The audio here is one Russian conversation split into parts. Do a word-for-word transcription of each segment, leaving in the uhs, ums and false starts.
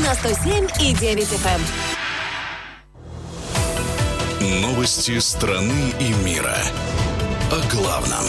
на сто семь и девять эф эм. Новости страны и мира. О главном.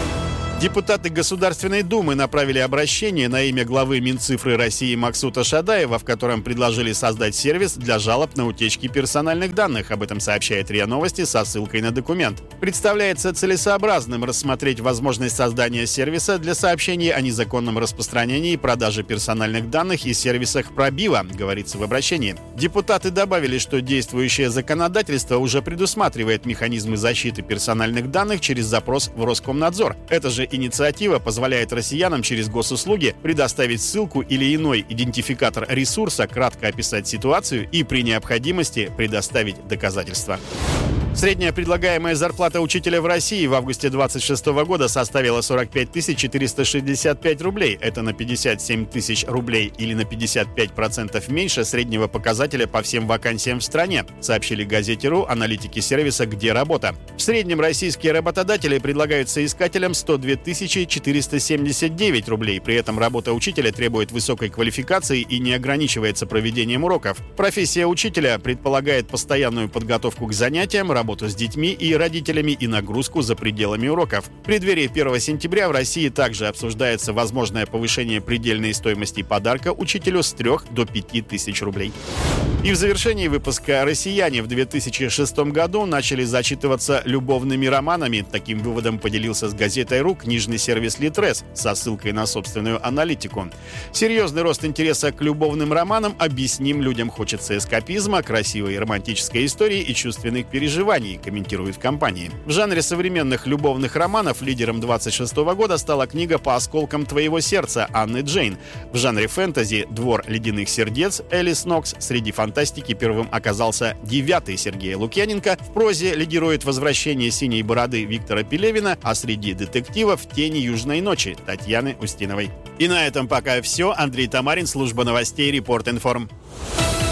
Депутаты Государственной Думы направили обращение на имя главы Минцифры России Максута Шадаева, в котором предложили создать сервис для жалоб на утечки персональных данных. Об этом сообщает РИА Новости со ссылкой на документ. Представляется целесообразным рассмотреть возможность создания сервиса для сообщений о незаконном распространении и продаже персональных данных и сервисах пробива, говорится в обращении. Депутаты добавили, что действующее законодательство уже предусматривает механизмы защиты персональных данных через запрос в Роскомнадзор. Это же инициатива позволяет россиянам через госуслуги предоставить ссылку или иной идентификатор ресурса, кратко описать ситуацию и при необходимости предоставить доказательства. Средняя предлагаемая зарплата учителя в России в августе двадцать шестого года составила сорок пять тысяч четыреста шестьдесят пять рублей. Это на пятьдесят семь тысяч рублей или на пятьдесят пять процентов меньше среднего показателя по всем вакансиям в стране, сообщили газете РУ аналитики сервиса «Где работа?». В среднем российские работодатели предлагают соискателям сто две тысячи четыреста семьдесят девять рублей. При этом работа учителя требует высокой квалификации и не ограничивается проведением уроков. Профессия учителя предполагает постоянную подготовку к занятиям, работу с детьми и родителями и нагрузку за пределами уроков. В преддверии первого сентября в России также обсуждается возможное повышение предельной стоимости подарка учителю с трёх до пяти тысяч рублей. И в завершении выпуска россияне в две тысячи шестом году начали зачитываться любовными романами. Таким выводом поделился с газетой РУ книжный сервис Литрес со ссылкой на собственную аналитику. Серьезный рост интереса к любовным романам объясним людям хочется эскапизма, красивой романтической истории и чувственных переживаний, комментируют в компании. В жанре современных любовных романов лидером двадцать шестого года стала книга «По осколкам твоего сердца» Анны Джейн. В жанре фэнтези «Двор ледяных сердец» Элис Нокс. Среди фантастики первым оказался «Девятый» Сергея Лукьяненко. В прозе лидирует «Возвращение синей бороды» Виктора Пелевина, а среди детективов «Тени южной ночи» Татьяны Устиновой. И на этом пока все. Андрей Тамарин, служба новостей Репорт Информ.